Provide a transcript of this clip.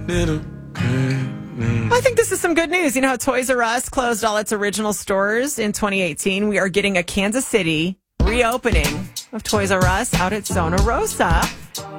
I think this is some good news. You know how Toys R Us closed all its original stores in 2018? We are getting a Kansas City reopening of Toys R Us out at Zona Rosa.